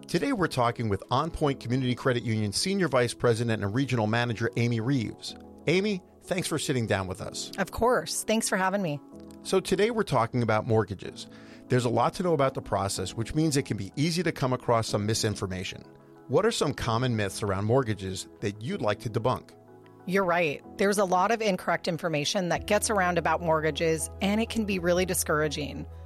Today we're talking with On Point Community Credit Union Senior Vice President and Regional Manager Amy Reeves. Amy, thanks for sitting down with us. Of course. Thanks for having me. So today we're talking about mortgages. There's a lot to know about the process, which means it can be easy to come across some misinformation. What are some common myths around mortgages that you'd like to debunk? You're right. There's a lot of incorrect information that gets around about mortgages, and it can be really discouraging.